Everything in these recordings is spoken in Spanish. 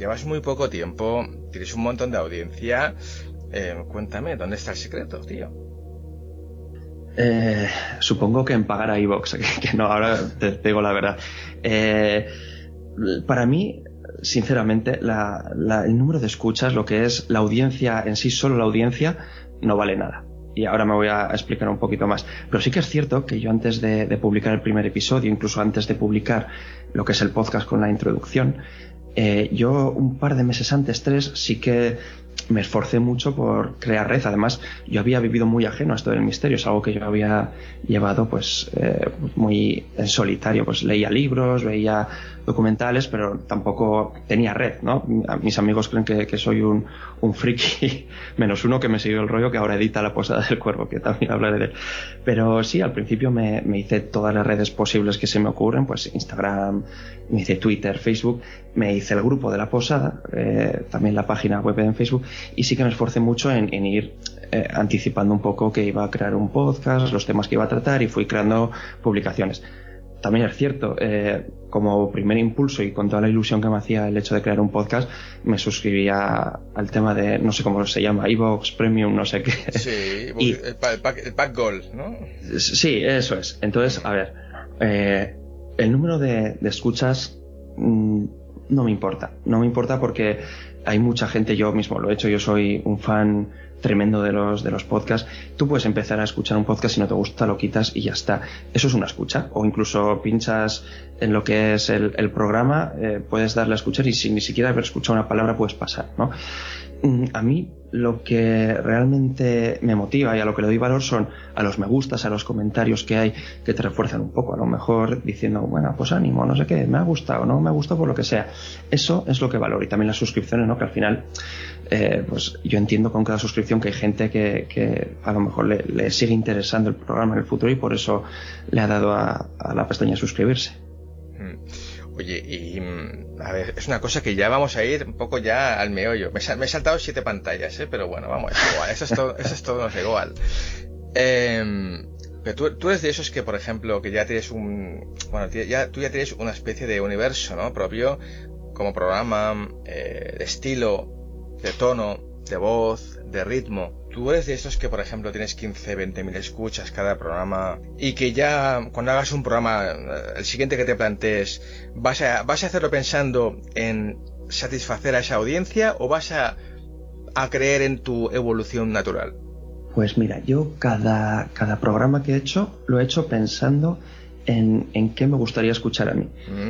llevas muy poco tiempo, tienes un montón de audiencia. Cuéntame, ¿dónde está el secreto, tío? Supongo que en pagar a iVoox, que no, ahora te digo la verdad. Para mí, sinceramente, el número de escuchas, lo que es la audiencia en sí, solo la audiencia, no vale nada. Y ahora me voy a explicar un poquito más. Pero sí que es cierto que yo antes de publicar el primer episodio, incluso antes de publicar lo que es el podcast con la introducción, yo un par de meses antes, 3, sí que me esforcé mucho por crear red. Además, yo había vivido muy ajeno a esto del misterio, es algo que yo había llevado pues muy en solitario. Pues leía libros, veía documentales, pero tampoco tenía red, ¿no? Mis amigos creen que soy un friki, menos uno que me siguió el rollo, que ahora edita La Posada del Cuervo, que también hablaré de él. Pero sí, al principio me hice todas las redes posibles que se me ocurren, pues Instagram, me hice Twitter, Facebook, me hice el grupo de La Posada, también la página web en Facebook, y sí que me esforcé mucho en ir anticipando un poco que iba a crear un podcast, los temas que iba a tratar, y fui creando publicaciones. También es cierto, como primer impulso y con toda la ilusión que me hacía el hecho de crear un podcast, me suscribía al tema de, no sé cómo se llama, iVoox Premium, no sé qué. Sí, y el pack Gold, ¿no? Sí, eso es. Entonces, a ver, el número de escuchas no me importa. No me importa porque hay mucha gente, yo mismo lo he hecho, yo soy un fan tremendo de los podcasts. Tú puedes empezar a escuchar un podcast, si no te gusta lo quitas y ya está. Eso es una escucha. O incluso pinchas en lo que es el programa, puedes darle a escuchar y sin ni siquiera haber escuchado una palabra puedes pasar, ¿no? A mí lo que realmente me motiva y a lo que le doy valor son a los me gustas, a los comentarios que hay que te refuerzan un poco, a lo mejor diciendo, bueno, pues ánimo, no sé qué, me ha gustado, no me ha gustado por lo que sea. Eso es lo que valoro. Y también las suscripciones, ¿no? Que al final pues yo entiendo con cada suscripción que hay gente que a lo mejor le sigue interesando el programa en el futuro y por eso le ha dado a la pestaña suscribirse. Oye, y a ver, es una cosa que ya vamos a ir un poco ya al meollo. Me he saltado 7 pantallas, pero bueno, vamos, es igual, eso es todo, no es igual. Pero tú eres de esos que, por ejemplo, que ya tienes tú ya tienes una especie de universo, ¿no? Propio, como programa, de estilo, de tono, de voz, de ritmo. Tú eres de estos que, por ejemplo, tienes 15, 20.000 escuchas cada programa y que ya cuando hagas un programa, el siguiente que te plantees, ¿vas a hacerlo pensando en satisfacer a esa audiencia o vas a creer en tu evolución natural? Pues mira, yo cada programa que he hecho lo he hecho pensando en qué me gustaría escuchar a mí.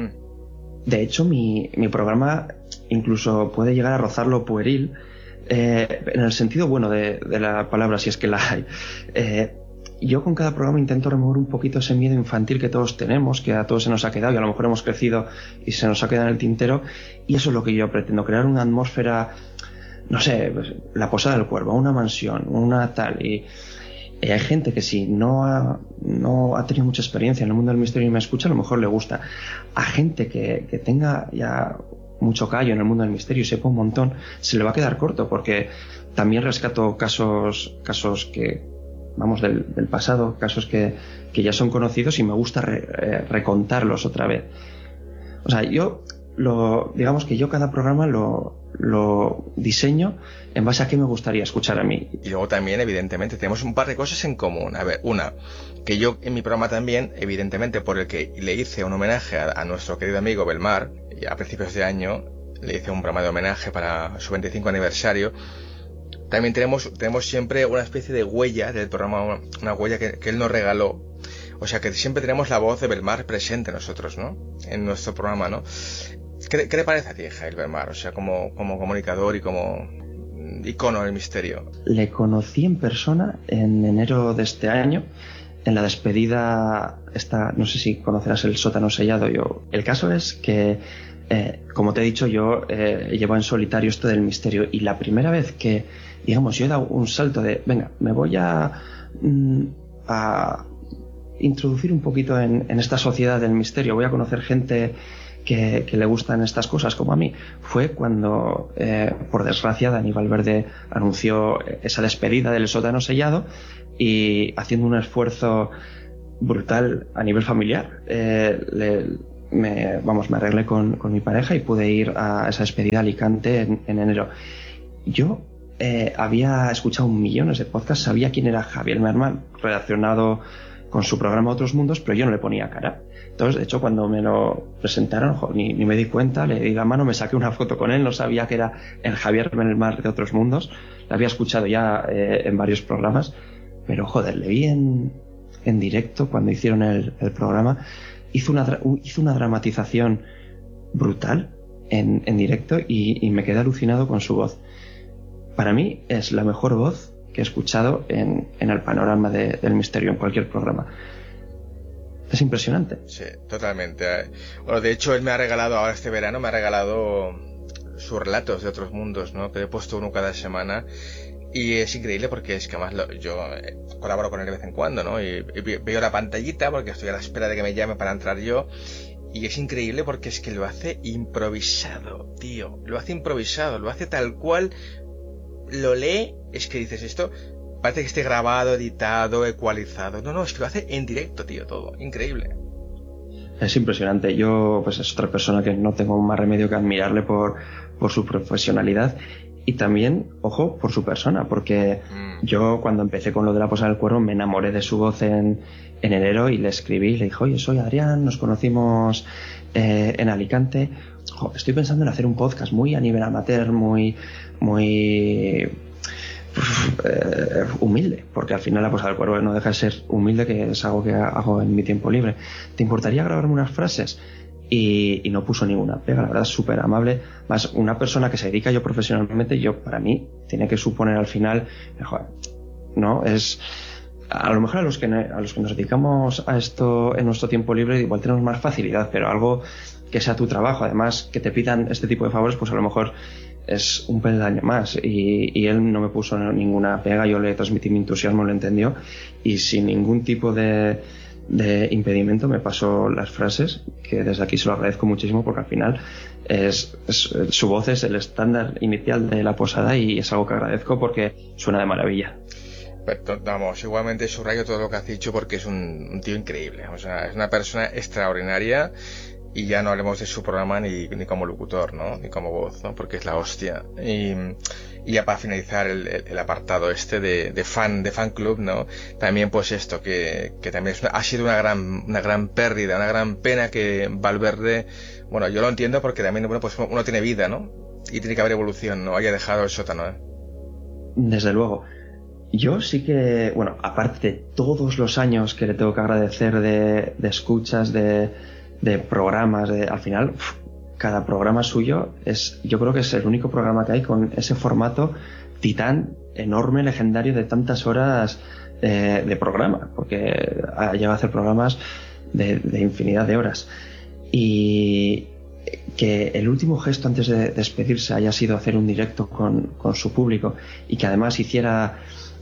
De hecho, mi programa incluso puede llegar a rozar lo pueril, en el sentido bueno de la palabra, si es que la hay. Yo con cada programa intento remover un poquito ese miedo infantil que todos tenemos, que a todos se nos ha quedado y a lo mejor hemos crecido y se nos ha quedado en el tintero, y eso es lo que yo pretendo, crear una atmósfera, no sé, pues, La Posada del Cuervo, una mansión, una tal, y hay gente que si no ha tenido mucha experiencia en el mundo del misterio y me escucha, a lo mejor le gusta. A gente que tenga ya mucho callo en el mundo del misterio y sepa un montón, se le va a quedar corto, porque también rescato casos que, vamos, del pasado, casos que ya son conocidos y me gusta recontarlos otra vez. O sea, digamos que yo cada programa lo diseño en base a qué me gustaría escuchar a mí. Y luego también, evidentemente, tenemos un par de cosas en común. A ver, una, que yo en mi programa también, evidentemente, por el que le hice un homenaje a nuestro querido amigo Belmar, y a principios de año le hice un programa de homenaje para su 25 aniversario. También tenemos siempre una especie de huella del programa, una huella que él nos regaló. O sea que siempre tenemos la voz de Belmar presente nosotros, ¿no? En nuestro programa, ¿no? ¿Qué le parece a ti, Jael Belmar? O sea, como comunicador y como icono del misterio. Le conocí en persona en enero de este año, en la despedida no sé si conocerás el sótano sellado. El caso es que, como te he dicho, yo llevo en solitario esto del misterio, y la primera vez que, digamos, yo he dado un salto de, venga, me voy a introducir un poquito en esta sociedad del misterio, voy a conocer gente que le gustan estas cosas como a mí, fue cuando, por desgracia, Dani Valverde anunció esa despedida del sótano sellado, y haciendo un esfuerzo brutal a nivel familiar, me arreglé con mi pareja y pude ir a esa despedida a Alicante en enero. Yo había escuchado millones de podcasts, sabía quién era Javier Merman relacionado con su programa Otros Mundos, pero yo no le ponía cara. Entonces, de hecho, cuando me lo presentaron, ni me di cuenta, le di la mano, me saqué una foto con él, no sabía que era el Javier Merman de Otros Mundos, lo había escuchado ya en varios programas, pero joder, le vi en directo cuando hicieron el programa, hizo una dramatización brutal en directo y me quedé alucinado con su voz. Para mí es la mejor voz que he escuchado en el panorama del misterio en cualquier programa. Es impresionante. Sí, totalmente. Bueno, de hecho, él me ha regalado, ahora este verano, me ha regalado sus relatos de Otros Mundos, ¿no? Que he puesto uno cada semana. Y es increíble porque es que además yo colaboro con él de vez en cuando, ¿no? Y veo la pantallita porque estoy a la espera de que me llame para entrar yo. Y es increíble porque es que lo hace improvisado, tío. Lo hace improvisado, lo hace tal cual. Lo lee, es que dices esto, parece que esté grabado, editado, ecualizado. No, es que lo hace en directo, tío, todo. Increíble. Es impresionante. Yo, pues es otra persona que no tengo más remedio que admirarle por su profesionalidad y también, ojo, por su persona, porque yo cuando empecé con lo de La Posada del Cuervo me enamoré de su voz en enero y le escribí, le dije, oye, soy Adrián, nos conocimos en Alicante. Estoy pensando en hacer un podcast muy a nivel amateur, muy humilde, porque al final La Posada del Cuervo no deja de ser humilde, que es algo que hago en mi tiempo libre. ¿Te importaría grabarme unas frases? Y no puso ninguna pega, la verdad, súper amable. Más una persona que se dedica yo profesionalmente, para mí, tiene que suponer al final, joder, no, es... A lo mejor a los que nos dedicamos a esto en nuestro tiempo libre igual tenemos más facilidad, pero algo que sea tu trabajo, además que te pidan este tipo de favores, pues a lo mejor es un peldaño más. Y él no me puso ninguna pega, yo le transmití mi entusiasmo, lo entendió y sin ningún tipo de impedimento me pasó las frases, que desde aquí se lo agradezco muchísimo porque al final su voz es el estándar inicial de La Posada y es algo que agradezco porque suena de maravilla. Pero, vamos, igualmente subrayo todo lo que has dicho porque es un tío increíble, o sea, es una persona extraordinaria. Y ya no hablemos de su programa ni como locutor, ¿no? Ni como voz, ¿no? Porque es la hostia. Y ya para finalizar el apartado este de fan club, ¿no? También pues esto, que también ha sido una gran pérdida, una gran pena que Valverde, bueno, yo lo entiendo porque también, bueno, pues uno tiene vida, ¿no? Y tiene que haber evolución, no haya dejado el sótano, ¿eh? Desde luego. Yo sí que, bueno, aparte de todos los años que le tengo que agradecer de escuchas, de programas, al final cada programa suyo yo creo que es el único programa que hay con ese formato titán, enorme, legendario, de tantas horas de programa, porque ha llegado a hacer programas de infinidad de horas. Y que el último gesto antes de despedirse haya sido hacer un directo con su público y que además hiciera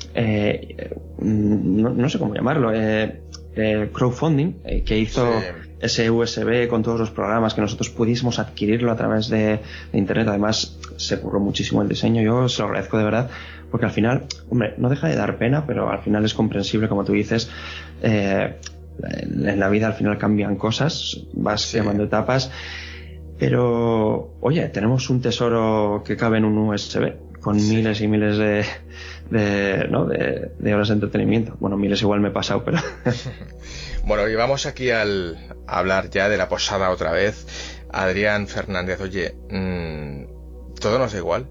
no sé cómo llamarlo, crowdfunding, que hizo ese USB con todos los programas, que nosotros pudiésemos adquirirlo a través de internet. Además se curró muchísimo el diseño, yo se lo agradezco de verdad, porque al final, hombre, no deja de dar pena, pero al final es comprensible, como tú dices. En la vida al final cambian cosas, vas llamando etapas, pero oye, tenemos un tesoro que cabe en un USB con miles y miles de horas de entretenimiento. Bueno, miles igual me he pasado, pero... Bueno, y vamos aquí a hablar ya de La Posada otra vez. Adrián Fernández, oye, ¿todo nos da igual?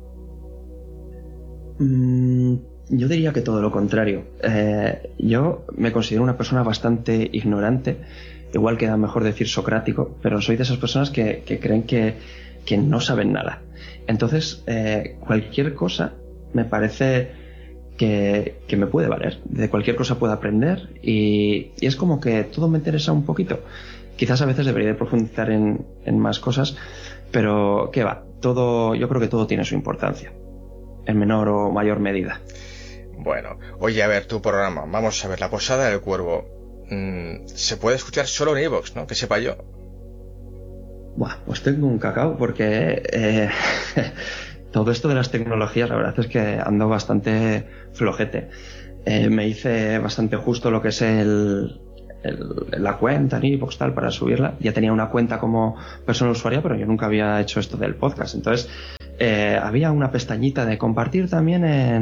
Yo diría que todo lo contrario. Yo me considero una persona bastante ignorante, igual queda mejor decir socrático, pero soy de esas personas que creen que no saben nada. Entonces, cualquier cosa me parece que me puede valer. De cualquier cosa puedo aprender y es como que todo me interesa un poquito. Quizás a veces debería de profundizar en más cosas, pero ¿qué va? Yo creo que todo tiene su importancia, en menor o mayor medida. Bueno, oye, a ver, tu programa, vamos a ver, La Posada del Cuervo, se puede escuchar solo en iVoox, ¿no? Que sepa yo. Buah, pues tengo un cacao porque todo esto de las tecnologías, la verdad es que ando bastante flojete. Me hice bastante justo lo que es el la cuenta en iVoox tal para subirla. Ya tenía una cuenta como persona usuaria, pero yo nunca había hecho esto del podcast. Entonces había una pestañita de compartir también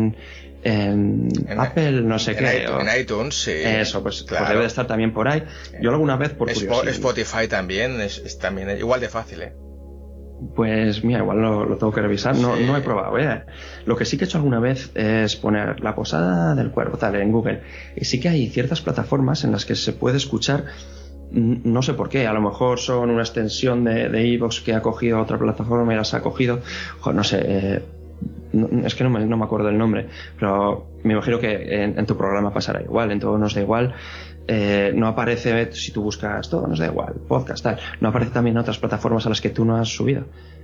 en Apple, no sé qué. En iTunes, sí. Eso, pues, claro. Pues debe de estar también por ahí. Yo alguna vez por curiosidad. Spotify también es también igual de fácil, ¿eh? Pues mira, igual lo tengo que revisar. No he probado, ¿eh? Lo que sí que he hecho alguna vez es poner la posada del cuervo, tal, en Google. Y sí que hay ciertas plataformas en las que se puede escuchar, no sé por qué, a lo mejor son una extensión de iVoox que ha cogido otra plataforma y las ha cogido. No sé, es que no me acuerdo el nombre, pero me imagino que en tu programa pasará igual, en Todo Nos Da Igual. No aparece, si tú buscas Todo Nos Da Igual, podcast, tal, no aparece también otras plataformas a las que tú no has subido.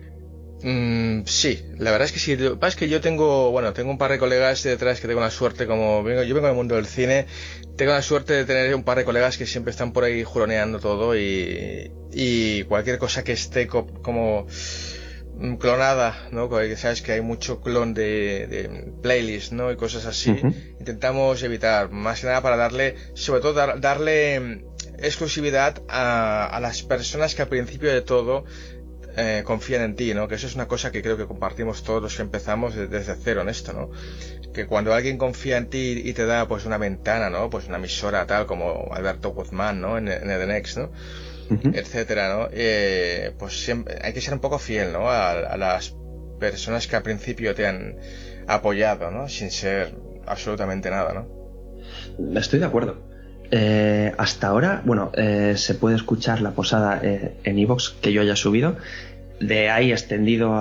Sí, la verdad es que sí. Lo que pasa es que yo tengo un par de colegas detrás que tengo la suerte, yo vengo del mundo del cine, tengo la suerte de tener un par de colegas que siempre están por ahí juroneando todo y cualquier cosa que esté como clonada, ¿no? Sabes que hay mucho clon de playlist, ¿no? Y cosas así. Uh-huh. Intentamos evitar, más que nada para sobre todo darle exclusividad a las personas que al principio de todo confían en ti, ¿no? Que eso es una cosa que creo que compartimos todos los que empezamos desde cero en esto, ¿no? Que cuando alguien confía en ti y te da pues una ventana, ¿no? Pues una emisora tal como Alberto Guzmán, ¿no? En The Next, ¿no? Uh-huh. Etcétera, ¿no? Pues siempre hay que ser un poco fiel, ¿no? A las personas que al principio te han apoyado, ¿no? Sin ser absolutamente nada, ¿no? Estoy de acuerdo. Hasta ahora, se puede escuchar la posada en iVoox que yo haya subido. De ahí extendido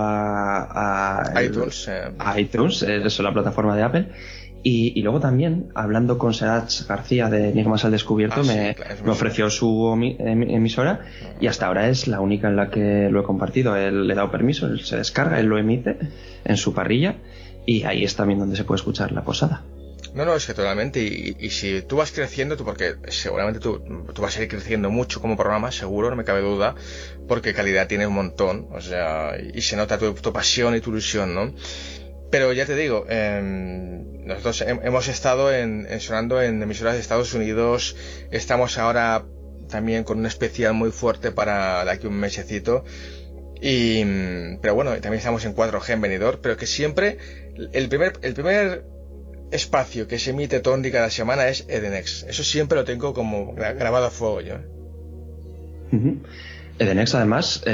a iTunes. A iTunes, eso es la plataforma de Apple. Y luego también, hablando con Serach García de Enigmas al Descubierto, me ofreció su emisora y hasta ahora es la única en la que lo he compartido. Él le he dado permiso, él se descarga, él lo emite en su parrilla y ahí es también donde se puede escuchar la posada. No, es que totalmente. Y si tú vas creciendo, porque seguramente tú vas a ir creciendo mucho como programa, seguro, no me cabe duda, porque calidad tiene un montón, o sea, y se nota tu pasión y tu ilusión, ¿no? Pero ya te digo, nosotros hemos estado sonando en emisoras de Estados Unidos, estamos ahora también con un especial muy fuerte para de aquí un mesecito, pero bueno, también estamos en 4G en Benidorm, pero que siempre el primer espacio que se emite Tondi cada semana es Edenex. Eso siempre lo tengo como grabado a fuego yo. Uh-huh. Edenex además,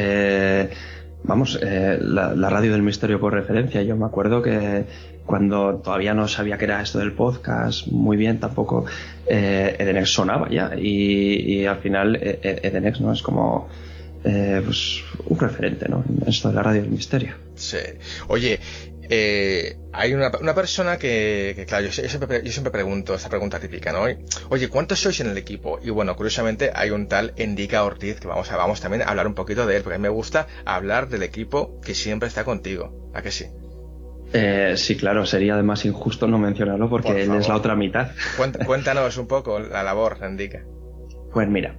la radio del misterio por referencia. Yo me acuerdo que cuando todavía no sabía que era esto del podcast muy bien, tampoco Edenex sonaba ya y al final Edenex no es como pues un referente, ¿no? En esto de la radio del misterio. Sí. Oye, hay una persona que claro, yo siempre pregunto esta pregunta típica, ¿no? Oye, ¿cuántos sois en el equipo? Y bueno, curiosamente hay un tal Endika Ortiz que vamos también a hablar un poquito de él, porque a mí me gusta hablar del equipo que siempre está contigo. ¿A que sí? Sí, claro, sería además injusto no mencionarlo porque él es la otra mitad. Cuéntanos un poco la labor de Endika. Pues mira,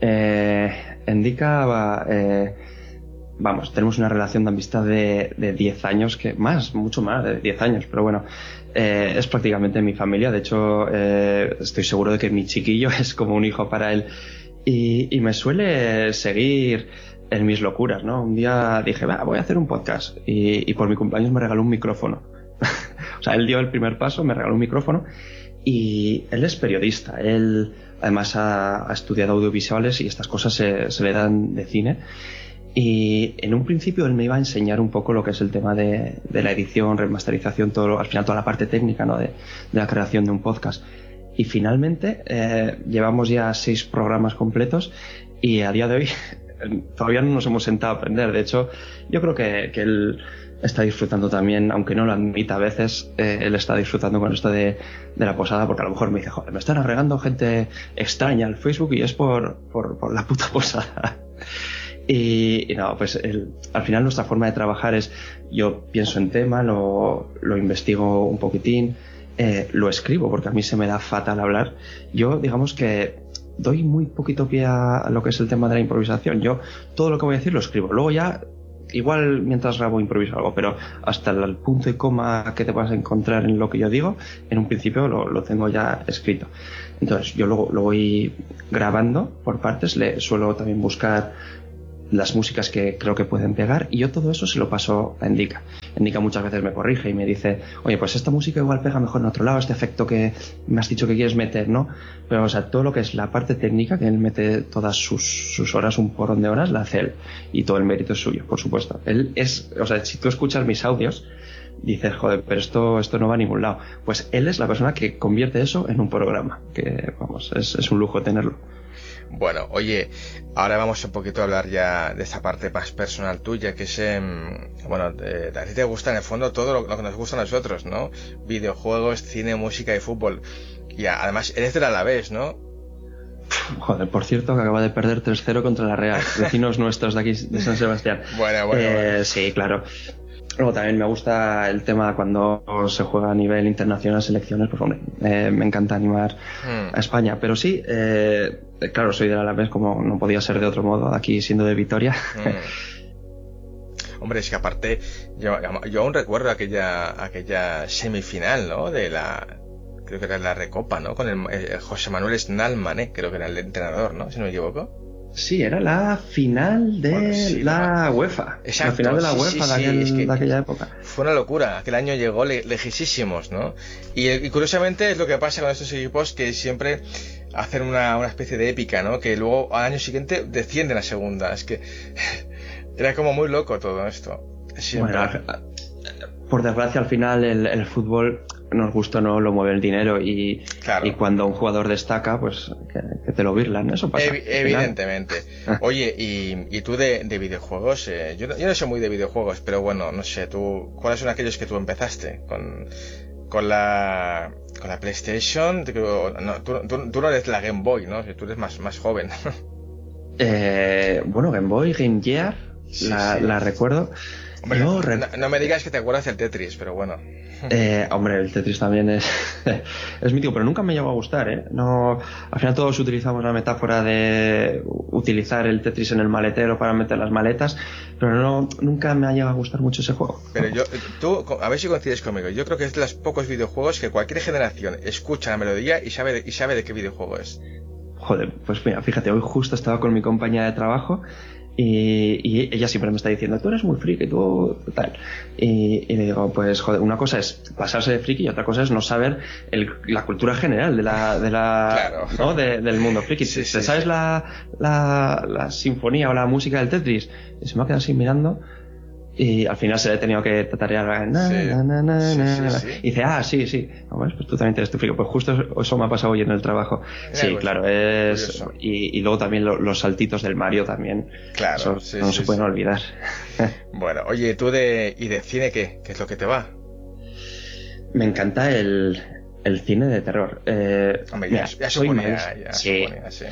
Endika tenemos una relación de amistad de 10 años, mucho más de 10 años, pero bueno, es prácticamente mi familia. De hecho, estoy seguro de que mi chiquillo es como un hijo para él y me suele seguir en mis locuras, ¿no? Un día dije, voy a hacer un podcast y por mi cumpleaños me regaló un micrófono. O sea, él dio el primer paso, me regaló un micrófono y él es periodista. Él además ha estudiado audiovisuales y estas cosas se le dan de cine. Y en un principio él me iba a enseñar un poco lo que es el tema de la edición, remasterización, al final toda la parte técnica, ¿no? de la creación de un podcast. Y finalmente llevamos ya 6 programas completos y a día de hoy todavía no nos hemos sentado a aprender. De hecho, yo creo que él está disfrutando también, aunque no lo admita a veces, él está disfrutando con esto de la posada, porque a lo mejor me dice, joder, me están agregando gente extraña al Facebook y es por la puta posada. Y no, pues al final nuestra forma de trabajar es, yo pienso en tema, lo investigo un poquitín, lo escribo, porque a mí se me da fatal hablar. Yo, digamos que doy muy poquito pie a lo que es el tema de la improvisación. Yo todo lo que voy a decir lo escribo. Luego ya igual mientras grabo improviso algo, pero hasta el punto y coma que te vas a encontrar en lo que yo digo, en un principio lo tengo ya escrito. Entonces yo luego lo voy grabando por partes, le suelo también buscar las músicas que creo que pueden pegar, y yo todo eso se lo paso a Endica. Endica muchas veces me corrige y me dice, oye, pues esta música igual pega mejor en otro lado, este efecto que me has dicho que quieres meter, ¿no? Pero, o sea, todo lo que es la parte técnica, que él mete todas sus horas, un porrón de horas, la hace él. Y todo el mérito es suyo, por supuesto. Él es, o sea, si tú escuchas mis audios, dices, joder, pero esto no va a ningún lado. Pues él es la persona que convierte eso en un programa, que, vamos, es un lujo tenerlo. Bueno, oye, ahora vamos un poquito a hablar ya de esa parte más personal tuya, que es, bueno, a ti te gusta en el fondo todo lo que nos gusta a nosotros, ¿no? Videojuegos, cine, música y fútbol. Y además eres del Alavés, ¿no? Joder, por cierto, que acaba de perder 3-0 contra la Real, vecinos nuestros de aquí, de San Sebastián. Bueno. Sí, claro. Luego también me gusta el tema cuando se juega a nivel internacional selecciones, pues hombre, me encanta animar a España. Pero sí, claro, soy del Alavés, como no podía ser de otro modo, aquí siendo de Vitoria. Hombre, es que aparte, yo aún recuerdo aquella semifinal, ¿no? Creo que era la Recopa, ¿no? Con el José Manuel Snalman, creo que era el entrenador, ¿no? Si no me equivoco. Sí, era la final de la UEFA. Exacto. La final de la UEFA de aquella época. Fue una locura. Aquel año llegó lejísimos, ¿no? Y curiosamente es lo que pasa con estos equipos, que siempre hacen una especie de épica, ¿no? Que luego al año siguiente descienden a segunda. Es que era como muy loco todo esto. Siempre. Bueno, por desgracia, al final el fútbol, nos gusta o no, lo mueve el dinero, y, claro, y cuando un jugador destaca, pues que te lo birlan, eso pasa. Evidentemente. Oye, y tú de videojuegos, yo no soy muy de videojuegos, pero bueno, no sé, ¿cuáles son aquellos que tú empezaste? Con la PlayStation, tú no eres la Game Boy, ¿no? Tú eres más joven. Bueno, Game Boy, Game Gear, la recuerdo. Hombre, no me digas que te acuerdas del Tetris, pero bueno. Hombre, el Tetris también es mítico, pero nunca me llegó a gustar, ¿eh? No, al final todos utilizamos la metáfora de utilizar el Tetris en el maletero para meter las maletas, pero nunca me ha llegado a gustar mucho ese juego. Pero tú, a ver si coincides conmigo, yo creo que es de los pocos videojuegos que cualquier generación escucha la melodía y sabe de qué videojuego es. Joder, pues mira, fíjate, hoy justo estaba con mi compañera de trabajo y ella siempre me está diciendo, tú eres muy friki, tú tal, y le digo, pues joder, una cosa es pasarse de friki y otra cosa es no saber la cultura general de claro, ¿no? del mundo friki. ¿Te sabes la sinfonía o la música del Tetris? Y se me ha quedado así mirando, y al final se le he tenido que tatarear y dice, sí, pues tú también tienes tu friki. Pues justo eso me ha pasado hoy en el trabajo. Sí, claro, es y luego también los saltitos del Mario también, claro, eso no se pueden olvidar. Bueno, oye, tú de cine, ¿qué es lo que te va? Me encanta el cine de terror. Hombre, ya suponía, sí.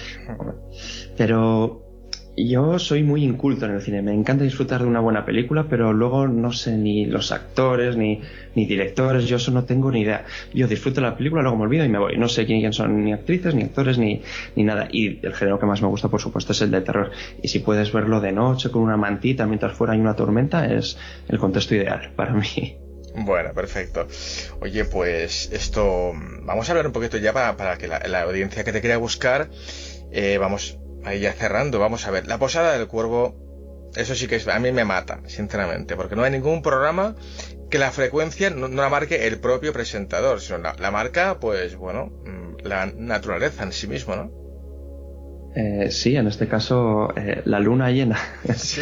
Pero yo soy muy inculto en el cine, me encanta disfrutar de una buena película, pero luego no sé ni los actores, ni directores, yo eso no tengo ni idea. Yo disfruto la película, luego me olvido y me voy. No sé quién son ni actrices, ni actores, ni nada. Y el género que más me gusta, por supuesto, es el de terror. Y si puedes verlo de noche, con una mantita, mientras fuera hay una tormenta, es el contexto ideal para mí. Bueno, perfecto. Oye, pues esto, vamos a hablar un poquito ya para que la audiencia que te quiera buscar, vamos ahí ya cerrando. Vamos a ver, La Posada del Cuervo, eso sí que a mí me mata, sinceramente, porque no hay ningún programa que la frecuencia no la marque el propio presentador, sino la marca, pues bueno, la naturaleza en sí mismo, ¿no? Sí, en este caso, la luna llena. Sí.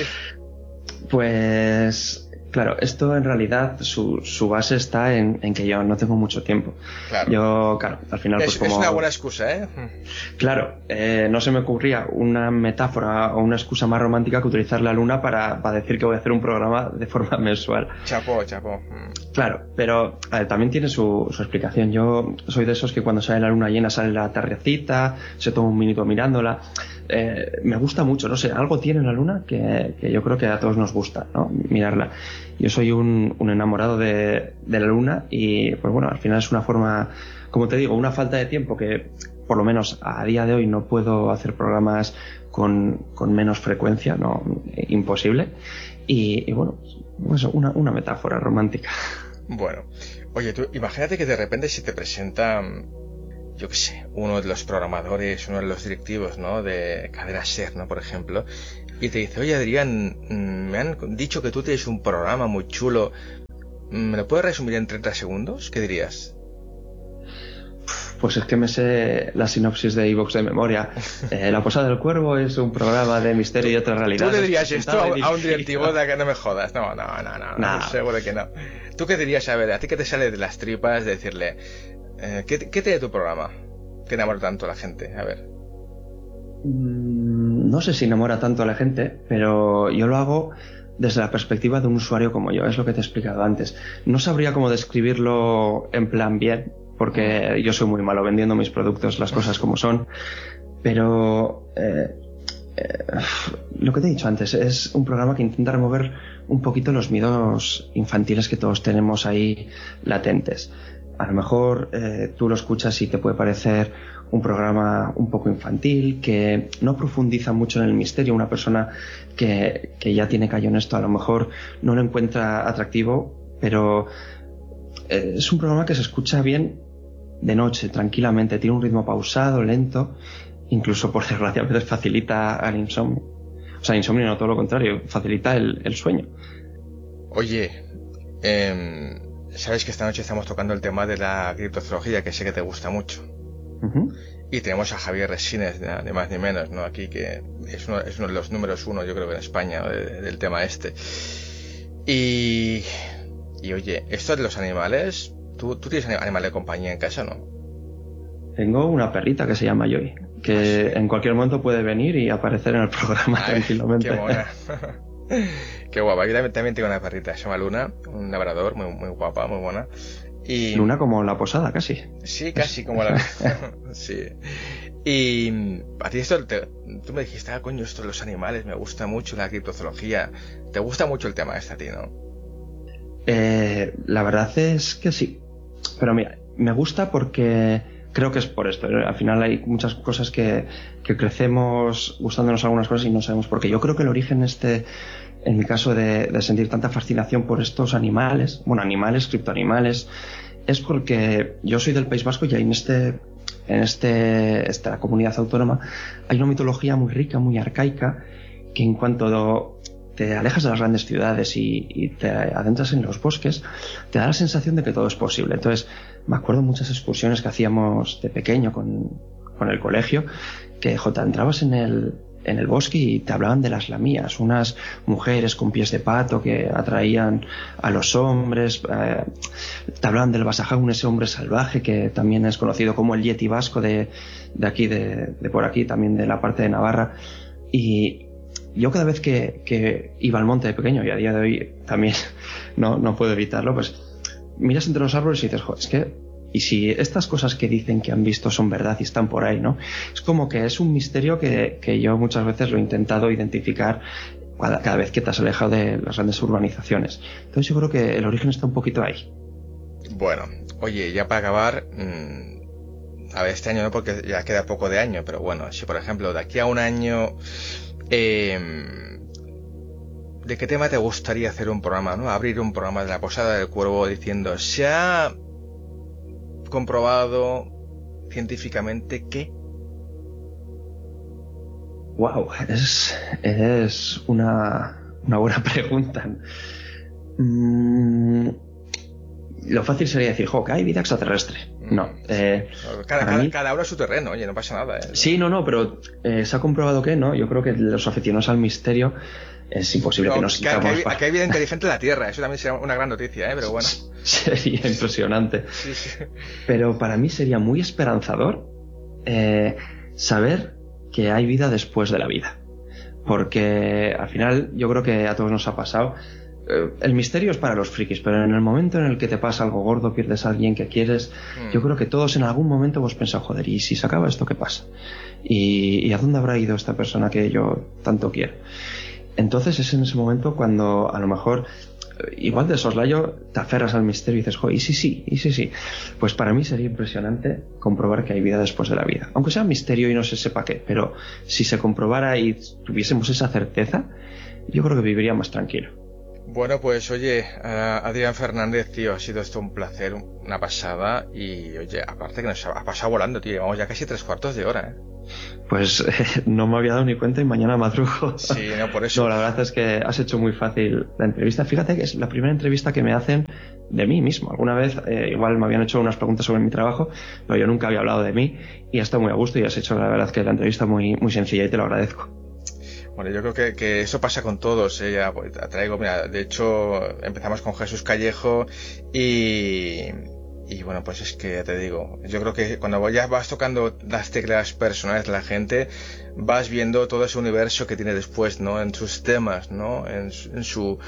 Pues claro, esto en realidad su base está en que yo no tengo mucho tiempo. Claro. Yo, claro, al final pues es una buena excusa, ¿eh? Claro, no se me ocurría una metáfora o una excusa más romántica que utilizar la luna para decir que voy a hacer un programa de forma mensual. Chapó. Claro, pero también tiene su explicación. Yo soy de esos que cuando sale la luna llena sale la tardecita, se toma un minuto mirándola. Me gusta mucho, no sé, algo tiene la luna que yo creo que a todos nos gusta, ¿no? Mirarla. Yo soy un enamorado de la luna y pues bueno, al final es una forma, como te digo, una falta de tiempo que por lo menos a día de hoy no puedo hacer programas con menos frecuencia, no, imposible. y bueno, eso, una metáfora romántica. Bueno, oye, tú imagínate que de repente se te presenta, yo qué sé, uno de los programadores, uno de los directivos, ¿no? De Cadena SER, ¿no? Por ejemplo, y te dice, oye Adrián, me han dicho que tú tienes un programa muy chulo, ¿me lo puedes resumir en 30 segundos? ¿Qué dirías? Pues es que me sé la sinopsis de iVoox de memoria. La Posada del Cuervo es un programa de misterio y otras realidades. ¿Tú le dirías esto a un directivo de que no me jodas? No, seguro que no. ¿Tú qué dirías? A ver, ¿a ti qué te sale de las tripas de decirle ¿qué tiene tu programa que enamora tanto a la gente? A ver. No sé si enamora tanto a la gente, pero yo lo hago desde la perspectiva de un usuario como yo, es lo que te he explicado antes. No sabría cómo describirlo en plan bien, porque yo soy muy malo vendiendo mis productos, las cosas como son, pero lo que te he dicho antes es un programa que intenta remover un poquito los miedos infantiles que todos tenemos ahí latentes. A lo mejor tú lo escuchas y te puede parecer un programa un poco infantil, que no profundiza mucho en el misterio. Una persona que ya tiene callo en esto a lo mejor no lo encuentra atractivo, pero es un programa que se escucha bien de noche, tranquilamente, tiene un ritmo pausado, lento, incluso por desgracia a veces facilita al insomnio. O sea, insomnio no, todo lo contrario, facilita el sueño. Oye, sabes que esta noche estamos tocando el tema de la criptozoología, que sé que te gusta mucho. Uh-huh. Y tenemos a Javier Resines, ni más ni menos, ¿no? Aquí, que es uno de los números uno, yo creo que en España, del tema este. Y oye, esto de los animales, ¿tú tienes animal de compañía en casa, no? Tengo una perrita que se llama Joy, que en cualquier momento puede venir y aparecer en el programa tranquilamente. Qué mona. Qué guapa. Yo también tengo una perrita, se llama Luna, un labrador, muy, muy guapa, muy buena. Y... Luna como la posada, casi. Sí, casi como la... Sí. Y a ti esto, tú me dijiste, coño, esto de los animales, me gusta mucho la criptozoología. ¿Te gusta mucho el tema este a ti, no? La verdad es que sí. Pero mira, me gusta porque creo que es por esto. Al final hay muchas cosas que crecemos gustándonos algunas cosas y no sabemos por qué. Yo creo que el origen en mi caso de sentir tanta fascinación por estos animales, bueno, animales, criptoanimales, es porque yo soy del País Vasco y ahí en esta comunidad autónoma hay una mitología muy rica, muy arcaica, que en cuanto te alejas de las grandes ciudades y te adentras en los bosques, te da la sensación de que todo es posible. Entonces, me acuerdo muchas excursiones que hacíamos de pequeño con el colegio, que entrabas en el bosque y te hablaban de las lamías, unas mujeres con pies de pato que atraían a los hombres, te hablaban del Basaján, ese hombre salvaje que también es conocido como el Yeti vasco de aquí, de por aquí, también de la parte de Navarra. Y yo cada vez que iba al monte de pequeño, y a día de hoy también no puedo evitarlo, pues miras entre los árboles y dices, joder, es que y si estas cosas que dicen que han visto son verdad y están por ahí, ¿no? Es como que es un misterio que yo muchas veces lo he intentado identificar cada vez que te has alejado de las grandes urbanizaciones. Entonces yo creo que el origen está un poquito ahí. Bueno, oye, ya para acabar, a ver, este año no, porque ya queda poco de año, pero bueno, si por ejemplo de aquí a un año, ¿de qué tema te gustaría hacer un programa, no? Abrir un programa de la Posada del Cuervo diciendo, se ha comprobado científicamente que... Wow, es una buena pregunta. Lo fácil sería decir, que hay vida extraterrestre. No. Cada uno es su terreno, oye, no pasa nada. Sí, pero se ha comprobado que no. Yo creo que los aficionados al misterio es imposible que nos sintamos... Que hay vida inteligente en la Tierra, eso también sería una gran noticia, pero bueno. Sería impresionante. Sí. Pero para mí sería muy esperanzador saber que hay vida después de la vida. Porque al final yo creo que a todos nos ha pasado. El misterio es para los frikis, pero en el momento en el que te pasa algo gordo, pierdes a alguien que quieres, yo creo que todos en algún momento hemos pensado, joder, ¿y si se acaba esto, qué pasa? ¿Y a dónde habrá ido esta persona que yo tanto quiero? Entonces es en ese momento cuando a lo mejor, igual de soslayo, te aferras al misterio y dices, joder, ¿y sí? Pues para mí sería impresionante comprobar que hay vida después de la vida. Aunque sea misterio y no se sepa qué, pero si se comprobara y tuviésemos esa certeza, yo creo que viviría más tranquilo. Bueno, pues oye, Adrián Fernández, tío, ha sido esto un placer, una pasada. Y oye, aparte que nos ha pasado volando, tío, llevamos ya casi 3/4 de hora, Pues no me había dado ni cuenta y mañana madrugo. Sí, no, por eso. No, la verdad es que has hecho muy fácil la entrevista. Fíjate que es la primera entrevista que me hacen de mí mismo. Alguna vez igual me habían hecho unas preguntas sobre mi trabajo, pero yo nunca había hablado de mí y está muy a gusto y has hecho la verdad que la entrevista muy, muy sencilla y te lo agradezco. Bueno, yo creo que eso pasa con todos, Ya traigo, mira, de hecho empezamos con Jesús Callejo y bueno, pues es que ya te digo, yo creo que cuando ya vas tocando las teclas personales de la gente, vas viendo todo ese universo que tiene después, ¿no? En sus temas, ¿no? En su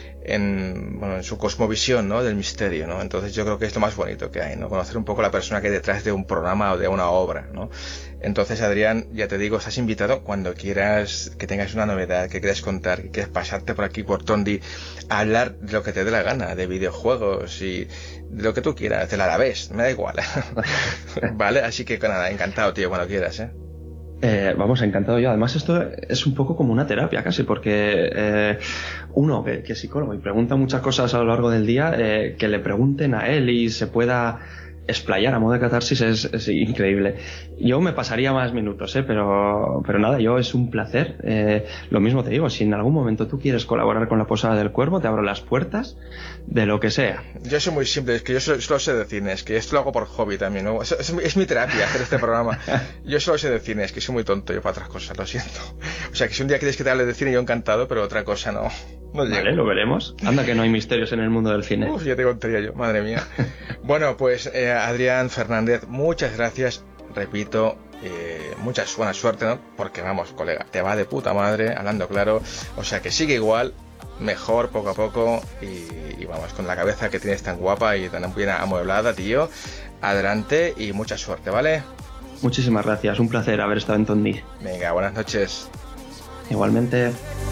cosmovisión, ¿no? Del misterio, ¿no? Entonces yo creo que es lo más bonito que hay, ¿no? Conocer un poco la persona que hay detrás de un programa o de una obra, ¿no? Entonces, Adrián, ya te digo, estás invitado cuando quieras, que tengas una novedad, que quieras contar, que quieras pasarte por aquí, por Tondi, a hablar de lo que te dé la gana, de videojuegos y de lo que tú quieras, del Alavés, me da igual. Vale, así que nada, encantado, tío, cuando quieras, Vamos, encantado yo. Además, esto es un poco como una terapia casi, porque uno que es psicólogo y pregunta muchas cosas a lo largo del día, que le pregunten a él y se pueda explayar a modo de catarsis es increíble. Yo me pasaría más minutos, pero nada, yo es un placer. Lo mismo te digo, si en algún momento tú quieres colaborar con La Posada del Cuervo, te abro las puertas de lo que sea. Yo soy muy simple, es que yo solo sé de cine, es que esto lo hago por hobby también, ¿no? Es mi terapia hacer este programa. Yo solo sé de cine, es que soy muy tonto yo para otras cosas, lo siento. O sea, que si un día quieres que te hable de cine, yo encantado, pero otra cosa no vale, lo veremos. Anda que no hay misterios en el mundo del cine. Uf, ya te contaría yo, madre mía. Bueno, pues Adrián Fernández, muchas gracias, repito, mucha buena suerte, ¿no? Porque vamos, colega, te va de puta madre, hablando claro, o sea que sigue igual, mejor poco a poco y vamos, con la cabeza que tienes tan guapa y tan bien amueblada, tío, adelante y mucha suerte, ¿vale? Muchísimas gracias, un placer haber estado en Tondi. Venga, buenas noches. Igualmente.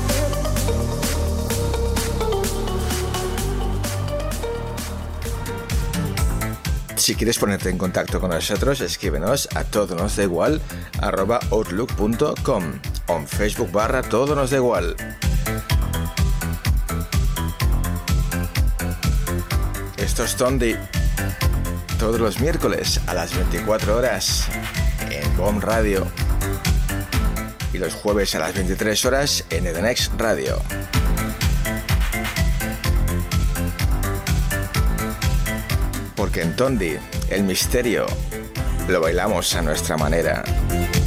Si quieres ponerte en contacto con nosotros, escríbenos a todonosdaigual@outlook.com o en Facebook /todonosdaigual. Esto es Tondi, todos los miércoles a las 24 horas en BOM Radio y los jueves a las 23 horas en Edenex Radio. Porque en Tondi, el misterio, lo bailamos a nuestra manera.